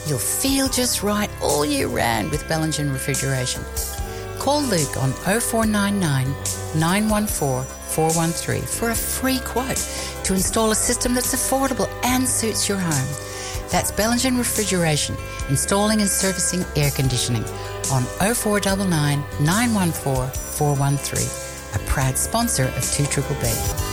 You'll feel just right all year round with Bellingen Refrigeration. Call Luke on 0499 914 413 for a free quote to install a system that's affordable and suits your home. That's Bellingen Refrigeration, installing and servicing air conditioning on 0499 914 413, a proud sponsor of 2BBB.